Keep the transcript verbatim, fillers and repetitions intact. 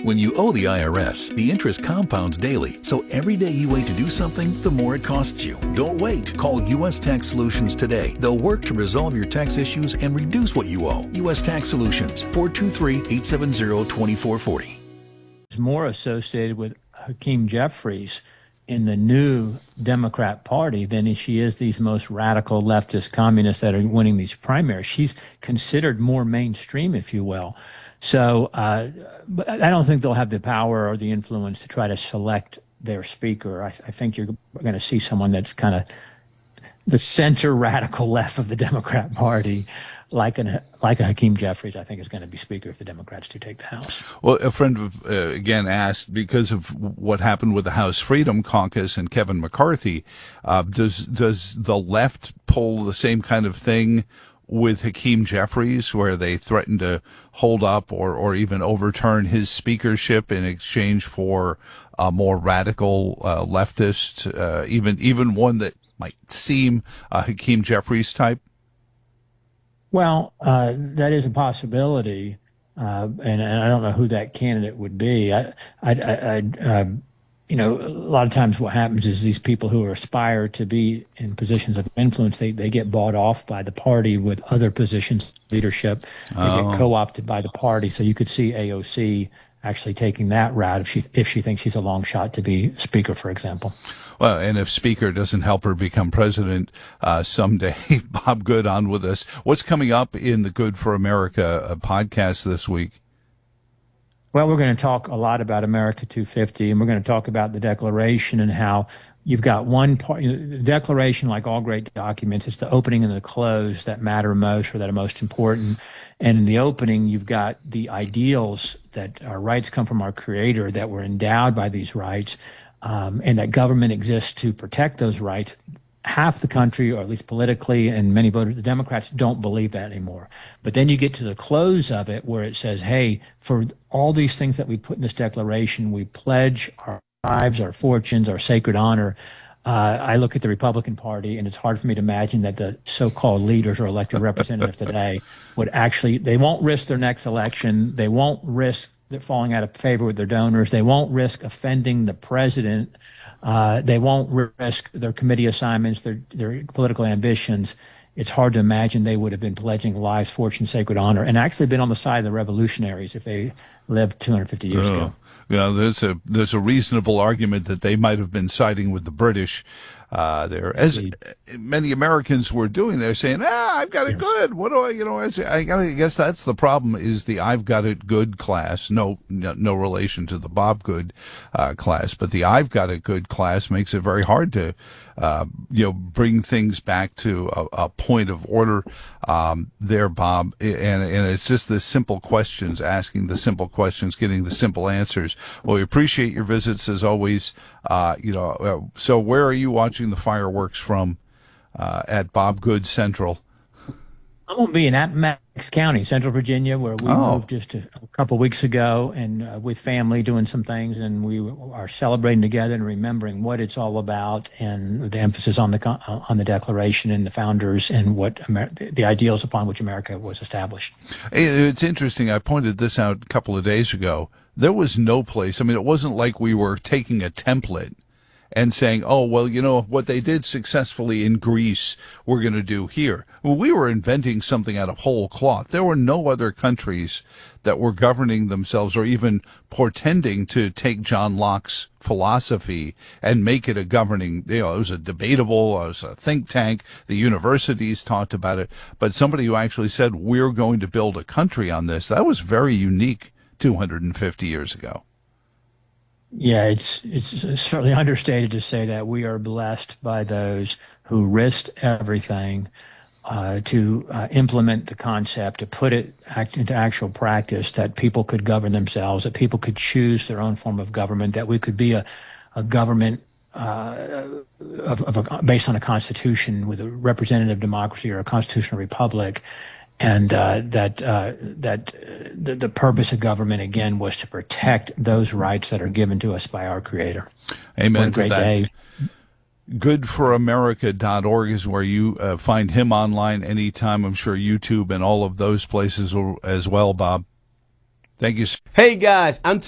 When you owe the I R S, the interest compounds daily, so every day you wait to do something, the more it costs you. Don't wait. Call U S Tax Solutions today. They'll work to resolve your tax issues and reduce what you owe. U S Tax Solutions, four two three, eight seven zero, two four four zero. Is more associated with Hakeem Jeffries in the new Democrat Party than she is these most radical leftist communists that are winning these primaries. She's considered more mainstream, if you will. So uh, but I don't think they'll have the power or the influence to try to select their speaker. I, I think you're going to see someone that's kind of the center radical left of the Democrat Party, like an like a Hakeem Jeffries, I think is going to be speaker if the Democrats do take the House. Well, a friend of, uh, again asked, because of what happened with the House Freedom Caucus and Kevin McCarthy, uh, does does the left pull the same kind of thing with Hakeem Jeffries, where they threaten to hold up or, or even overturn his speakership in exchange for a more radical uh, leftist, uh, even even one that might seem a Hakeem Jeffries type? Well, uh, that is a possibility, uh, and, and I don't know who that candidate would be. I, I, I, I uh, you know, a lot of times what happens is these people who aspire to be in positions of influence, they, they get bought off by the party with other positions, leadership. They Oh. get co-opted by the party. So you could see A O C actually taking that route if she if she thinks she's a long shot to be speaker, for example. Well, and if speaker doesn't help her become president uh, someday, Bob Good on with us. What's coming up in the Good for America uh, podcast this week? Well, we're going to talk a lot about America two fifty, and we're going to talk about the Declaration and how you've got one part. You know, the Declaration, like all great documents, it's the opening and the close that matter most or that are most important. And in the opening, you've got the ideals that our rights come from our Creator, that we're endowed by these rights, um, and that government exists to protect those rights. Half the country, or at least politically, and many voters, the Democrats, don't believe that anymore. But then you get to the close of it where it says, hey, for all these things that we put in this declaration, we pledge our lives, our fortunes, our sacred honor. Uh, I look at the Republican Party, and it's hard for me to imagine that the so-called leaders or elected representatives today would actually, they won't risk their next election. They won't risk falling out of favor with their donors. They won't risk offending the president. Uh, they won't risk their committee assignments, their, their political ambitions. It's hard to imagine they would have been pledging lives, fortune, sacred honor, and actually been on the side of the revolutionaries if they lived two hundred fifty years Oh. ago. Yeah, there's a there's a reasonable argument that they might have been siding with the British uh, there, as Indeed. many Americans were doing. They're saying, "Ah, I've got it Yes. good. What do I, you know?" I, say, I, gotta, I guess that's the problem: is the "I've got it good" class. No, no, no relation to the Bob Good uh, class, but the "I've got it good" class makes it very hard to, uh, you know, bring things back to a, a point of order. Um, there, Bob, and and it's just the simple questions, asking the simple questions, getting the simple answers. Well, we appreciate your visits as always. Uh, you know, uh, so where are you watching the fireworks from uh, at Bob Good Central? I'm going to be in Appomattox County, Central Virginia, where we Oh. moved just a, a couple of weeks ago, and uh, with family doing some things, and we are celebrating together and remembering what it's all about, and the emphasis on the con- on the Declaration and the founders and what Amer- the ideals upon which America was established. It's interesting. I pointed this out a couple of days ago. There was no place. I mean, it wasn't like we were taking a template and saying, oh, well, you know, what they did successfully in Greece, we're going to do here. Well, we were inventing something out of whole cloth. There were no other countries that were governing themselves or even portending to take John Locke's philosophy and make it a governing, you know, it was a debatable, it was a think tank. The universities talked about it. But somebody who actually said, we're going to build a country on this, that was very unique two hundred fifty years ago. Yeah, it's it's certainly understated to say that we are blessed by those who risked everything uh, to uh, implement the concept, to put it act, into actual practice, that people could govern themselves, that people could choose their own form of government, that we could be a, a government uh, of, of a, based on a constitution with a representative democracy or a constitutional republic. And uh, that uh, that uh, the, the purpose of government, again, was to protect those rights that are given to us by our Creator. Amen What a great to that. day. good for america dot org is where you uh, find him online anytime. I'm sure YouTube and all of those places will, as well, Bob. Thank you. Hey, guys, I'm